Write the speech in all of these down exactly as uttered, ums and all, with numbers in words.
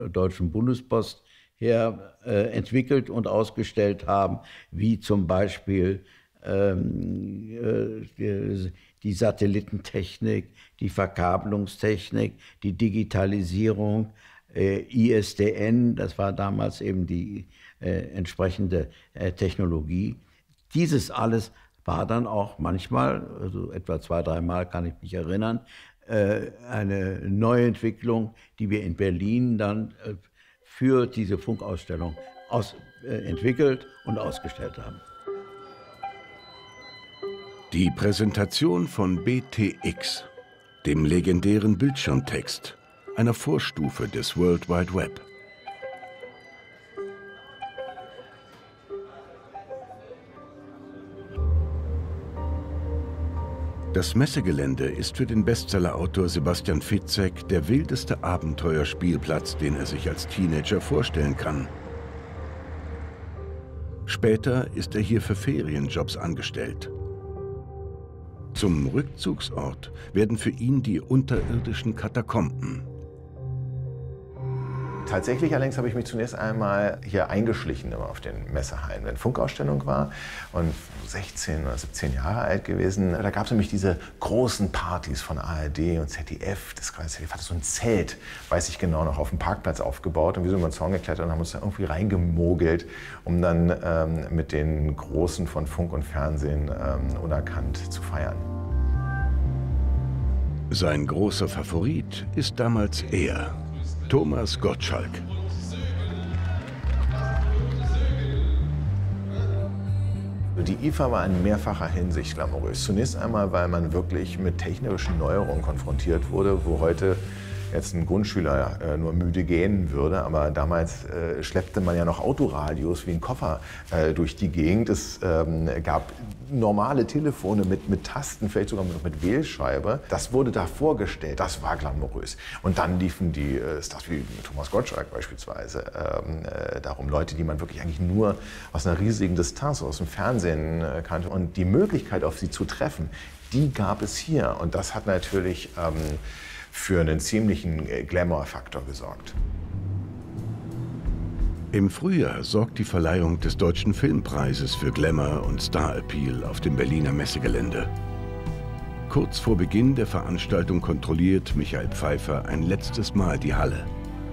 Deutschen Bundespost her äh, entwickelt und ausgestellt haben, wie zum Beispiel ähm, äh, die, die Satellitentechnik, die Verkabelungstechnik, die Digitalisierung, äh, I S D N, das war damals eben die äh, entsprechende äh, Technologie. Dieses alles war dann auch manchmal, also etwa zwei, dreimal kann ich mich erinnern, äh, eine Neuentwicklung, die wir in Berlin dann äh, für diese Funkausstellung aus, äh, entwickelt und ausgestellt haben. Die Präsentation von B T X, dem legendären Bildschirmtext, einer Vorstufe des World Wide Web. Das Messegelände ist für den Bestsellerautor Sebastian Fitzek der wildeste Abenteuerspielplatz, den er sich als Teenager vorstellen kann. Später ist er hier für Ferienjobs angestellt. Zum Rückzugsort werden für ihn die unterirdischen Katakomben. Tatsächlich allerdings habe ich mich zunächst einmal hier eingeschlichen immer auf den Messehallen, wenn Funkausstellung war und sechzehn oder siebzehn Jahre alt gewesen. Da gab es nämlich diese großen Partys von A R D und Z D F. Das Z D F hatte so ein Zelt, weiß ich genau, noch auf dem Parkplatz aufgebaut und wir sind über den Zaun geklettert und haben uns da irgendwie reingemogelt, um dann ähm, mit den Großen von Funk und Fernsehen ähm, unerkannt zu feiern. Sein großer Favorit ist damals er, Thomas Gottschalk. Die I F A war in mehrfacher Hinsicht glamourös. Zunächst einmal, weil man wirklich mit technischen Neuerungen konfrontiert wurde, wo heute jetzt ein Grundschüler äh, nur müde gehen würde. Aber damals äh, schleppte man ja noch Autoradios wie ein Koffer äh, durch die Gegend. Es ähm, gab normale Telefone mit, mit Tasten, vielleicht sogar noch mit Wählscheibe. Das wurde da vorgestellt, das war glamourös. Und dann liefen die äh, Stars wie Thomas Gottschalk beispielsweise ähm, äh, darum. Leute, die man wirklich eigentlich nur aus einer riesigen Distanz aus dem Fernsehen äh, kannte. Und die Möglichkeit, auf sie zu treffen, die gab es hier. Und das hat natürlich ähm, für einen ziemlichen Glamour-Faktor gesorgt. Im Frühjahr sorgt die Verleihung des Deutschen Filmpreises für Glamour und Star-Appeal auf dem Berliner Messegelände. Kurz vor Beginn der Veranstaltung kontrolliert Michael Pfeiffer ein letztes Mal die Halle.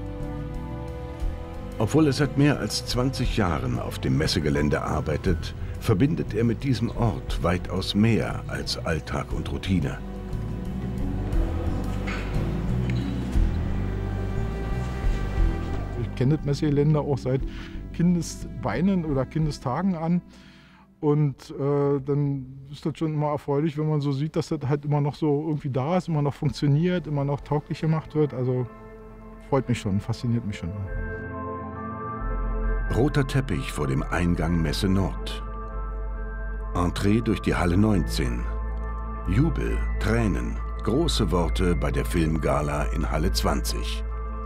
Obwohl er seit mehr als zwanzig Jahren auf dem Messegelände arbeitet, verbindet er mit diesem Ort weitaus mehr als Alltag und Routine. Ich kenne das Messegelände auch seit Kindesbeinen oder Kindestagen an. Und äh, dann ist das schon immer erfreulich, wenn man so sieht, dass das halt immer noch so irgendwie da ist, immer noch funktioniert, immer noch tauglich gemacht wird. Also freut mich schon, fasziniert mich schon. Roter Teppich vor dem Eingang Messe Nord. Entree durch die Halle neunzehn. Jubel, Tränen, große Worte bei der Filmgala in Halle zwanzig.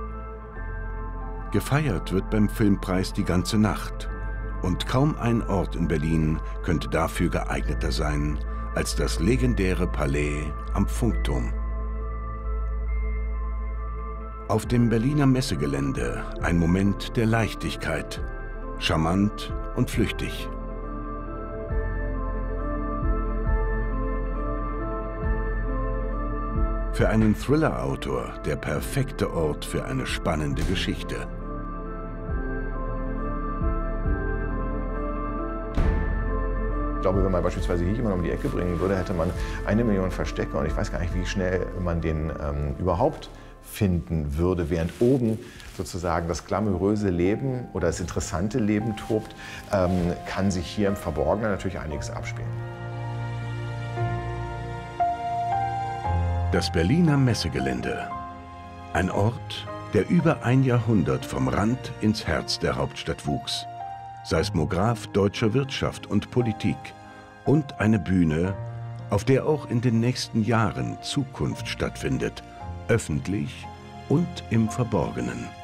Gefeiert wird beim Filmpreis die ganze Nacht. Und kaum ein Ort in Berlin könnte dafür geeigneter sein als das legendäre Palais am Funkturm. Auf dem Berliner Messegelände ein Moment der Leichtigkeit, charmant und flüchtig. Für einen Thriller-Autor der perfekte Ort für eine spannende Geschichte. Ich glaube, wenn man beispielsweise hier jemanden um die Ecke bringen würde, hätte man eine Million Verstecke und ich weiß gar nicht, wie schnell man den ähm, überhaupt finden würde, während oben sozusagen das glamouröse Leben oder das interessante Leben tobt, ähm, kann sich hier im Verborgenen natürlich einiges abspielen. Das Berliner Messegelände. Ein Ort, der über ein Jahrhundert vom Rand ins Herz der Hauptstadt wuchs. Seismograph deutscher Wirtschaft und Politik und eine Bühne, auf der auch in den nächsten Jahren Zukunft stattfindet, öffentlich und im Verborgenen.